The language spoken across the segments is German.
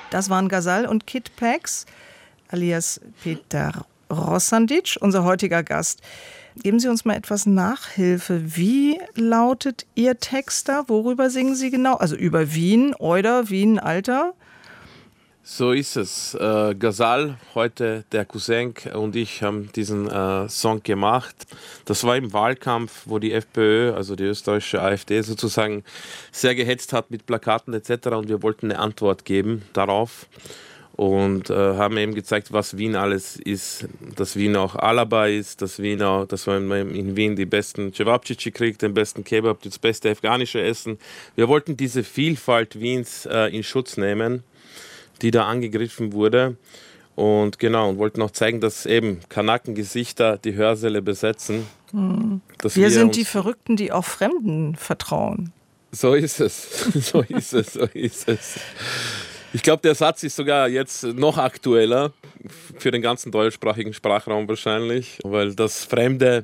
Das waren Ghazal und Kid Pax, alias Peter Rosandic, unser heutiger Gast. Geben Sie uns mal etwas Nachhilfe. Wie lautet Ihr Text da? Worüber singen Sie genau? Also über Wien, Euder, Wien, Alter? So ist es. Ghazal, heute der Cousin und ich haben diesen Song gemacht. Das war im Wahlkampf, wo die FPÖ, also die österreichische AfD sozusagen, sehr gehetzt hat mit Plakaten etc. Und wir wollten eine Antwort geben darauf. Und haben eben gezeigt, was Wien alles ist, dass Wien auch Alaba ist, dass man in Wien die besten Cevapcici kriegt, den besten Kebab, das beste afghanische Essen. Wir wollten diese Vielfalt Wiens in Schutz nehmen, die da angegriffen wurde. Und und wollten auch zeigen, dass eben Kanakengesichter die Hörsäle besetzen. Wir sind die Verrückten, die auch Fremden vertrauen. So ist es, so ist es, so ist es. Ich glaube, der Satz ist sogar jetzt noch aktueller für den ganzen deutschsprachigen Sprachraum wahrscheinlich, weil das Fremde,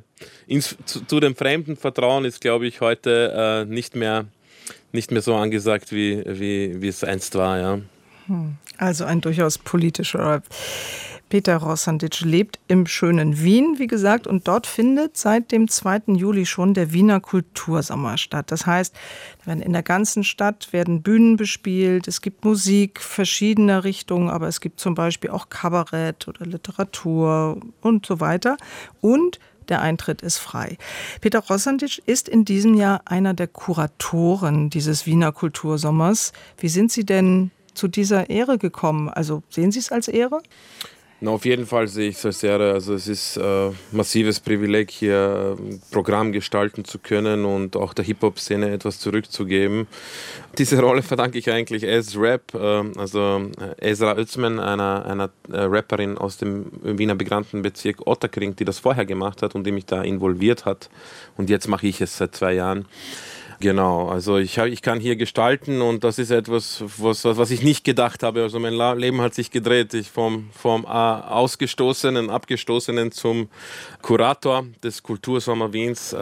zu dem Fremden Vertrauen ist, glaube ich, heute nicht mehr so angesagt, wie es einst war. Ja. Also ein durchaus politischer. Peter Rosandic lebt im schönen Wien, wie gesagt, und dort findet seit dem 2. Juli schon der Wiener Kultursommer statt. Das heißt, in der ganzen Stadt werden Bühnen bespielt, es gibt Musik verschiedener Richtungen, aber es gibt zum Beispiel auch Kabarett oder Literatur und so weiter. Und der Eintritt ist frei. Peter Rosandic ist in diesem Jahr einer der Kuratoren dieses Wiener Kultursommers. Wie sind Sie denn zu dieser Ehre gekommen? Also sehen Sie es als Ehre? Na, auf jeden Fall sehe ich es als Ehre. Also es ist massives Privileg, hier Programm gestalten zu können und auch der Hip-Hop-Szene etwas zurückzugeben. Diese Rolle verdanke ich eigentlich Ez-Rap, also Ezra Özmen, einer Rapperin aus dem Wiener Migrantenbezirk Ottakring, die das vorher gemacht hat und die mich da involviert hat. Und jetzt mache ich es seit 2 Jahren. Genau, also ich kann hier gestalten und das ist etwas, was ich nicht gedacht habe. Also mein Leben hat sich gedreht. Ich vom Ausgestoßenen, Abgestoßenen zum Kurator des Kultursommer Wiens.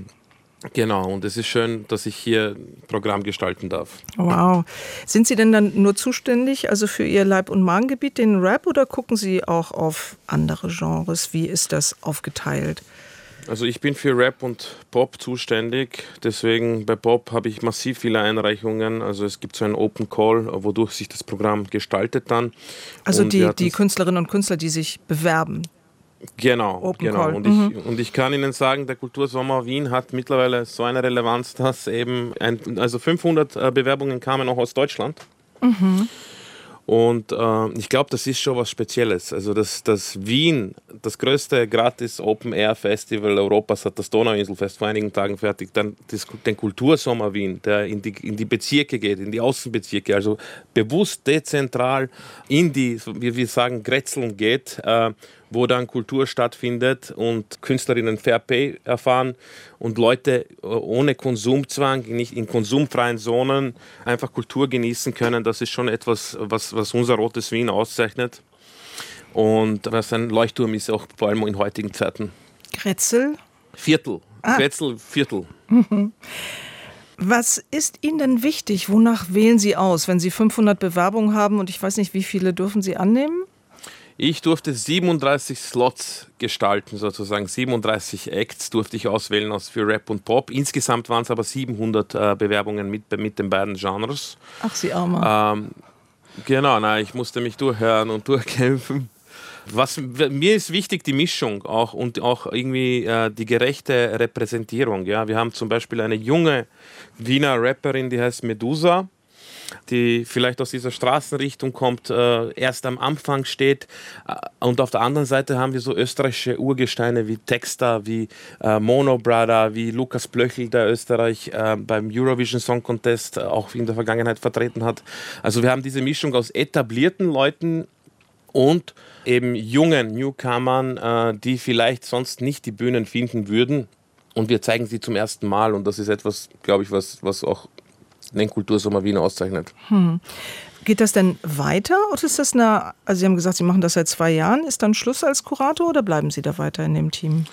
Genau, und es ist schön, dass ich hier Programm gestalten darf. Wow. Sind Sie denn dann nur zuständig, also für Ihr Leib- und Magengebiet, den Rap, oder gucken Sie auch auf andere Genres? Wie ist das aufgeteilt? Also ich bin für Rap und Pop zuständig, deswegen bei Pop habe ich massiv viele Einreichungen. Also es gibt so einen Open Call, wodurch sich das Programm gestaltet dann. Also die Künstlerinnen und Künstler, die sich bewerben. Genau, Open genau. Call. Und ich kann Ihnen sagen, der Kultursommer Wien hat mittlerweile so eine Relevanz, dass eben 500 Bewerbungen kamen auch aus Deutschland. Und ich glaube, das ist schon was Spezielles. Also dass Wien, das größte gratis Open-Air-Festival Europas, hat das Donauinselfest vor einigen Tagen fertig, dann den Kultursommer Wien, der in die Bezirke geht, in die Außenbezirke, also bewusst dezentral in die, wie wir sagen, Grätzeln geht, wo dann Kultur stattfindet und Künstlerinnen Fair Pay erfahren und Leute ohne Konsumzwang, nicht in konsumfreien Zonen, einfach Kultur genießen können. Das ist schon etwas, was unser rotes Wien auszeichnet und was ein Leuchtturm ist, auch vor allem in heutigen Zeiten. Grätzel? Viertel. Grätzel, Viertel. Was ist Ihnen denn wichtig? Wonach wählen Sie aus, wenn Sie 500 Bewerbungen haben und ich weiß nicht, wie viele dürfen Sie annehmen? Ich durfte 37 Slots gestalten, sozusagen 37 Acts durfte ich auswählen für Rap und Pop. Insgesamt waren es aber 700 Bewerbungen mit den beiden Genres. Ach, Sie Armer. Genau, ich musste mich durchhören und durchkämpfen. Mir ist wichtig, die Mischung auch und auch irgendwie die gerechte Repräsentierung. Ja? Wir haben zum Beispiel eine junge Wiener Rapperin, die heißt Medusa, die vielleicht aus dieser Straßenrichtung kommt, erst am Anfang steht. Und auf der anderen Seite haben wir so österreichische Urgesteine wie Texter, wie Mono Brother, wie Lukas Blöchel, der Österreich beim Eurovision Song Contest auch in der Vergangenheit vertreten hat. Also wir haben diese Mischung aus etablierten Leuten und eben jungen Newcomern, die vielleicht sonst nicht die Bühnen finden würden. Und wir zeigen sie zum ersten Mal. Und das ist etwas, glaube ich, was auch den Kultursommer Wien auszeichnet. Geht das denn weiter? Oder ist das also Sie haben gesagt, Sie machen das seit 2 Jahren. Ist dann Schluss als Kurator oder bleiben Sie da weiter in dem Team?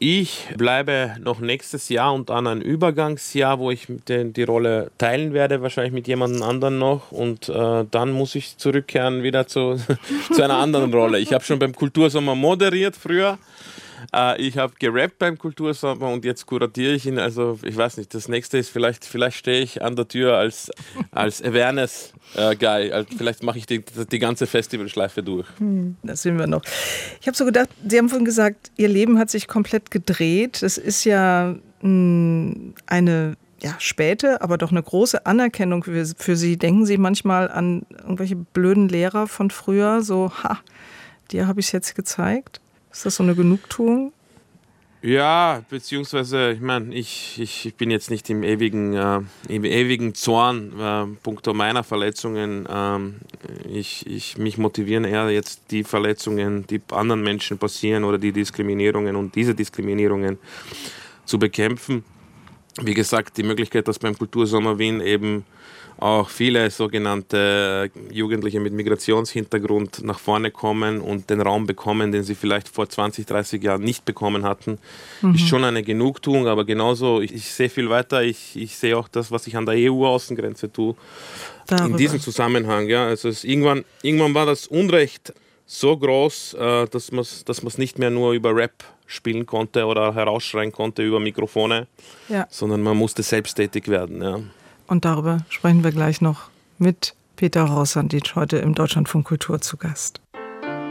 Ich bleibe noch nächstes Jahr und dann ein Übergangsjahr, wo ich die Rolle teilen werde, wahrscheinlich mit jemandem anderen noch. Und dann muss ich zurückkehren wieder zu einer anderen Rolle. Ich habe schon beim Kultursommer moderiert früher. Ich habe gerappt beim Kultursommer und jetzt kuratiere ich ihn. Also ich weiß nicht, das nächste ist vielleicht stehe ich an der Tür als Awareness-Guy. Vielleicht mache ich die ganze Festivalschleife durch. Das sehen wir noch. Ich habe so gedacht, Sie haben vorhin gesagt, Ihr Leben hat sich komplett gedreht. Das ist ja eine späte, aber doch eine große Anerkennung für Sie. Denken Sie manchmal an irgendwelche blöden Lehrer von früher? So, dir habe ich es jetzt gezeigt? Ist das so eine Genugtuung? Ja, beziehungsweise, ich meine, ich bin jetzt nicht im ewigen Zorn puncto meiner Verletzungen. Mich motivieren eher jetzt die Verletzungen, die anderen Menschen passieren oder die Diskriminierungen und diese Diskriminierungen zu bekämpfen. Wie gesagt, die Möglichkeit, dass beim Kultursommer Wien eben auch viele sogenannte Jugendliche mit Migrationshintergrund nach vorne kommen und den Raum bekommen, den sie vielleicht vor 20, 30 Jahren nicht bekommen hatten, ist schon eine Genugtuung. Aber genauso, ich sehe viel weiter. Ich sehe auch das, was ich an der EU-Außengrenze tue, in diesem Zusammenhang. Ja. Also irgendwann war das Unrecht so groß, dass man es nicht mehr nur über Rap spielen konnte oder herausschreien konnte über Mikrofone, sondern man musste selbsttätig werden. Ja. Und darüber sprechen wir gleich noch mit Peter Rossanditsch, heute im Deutschlandfunk Kultur zu Gast.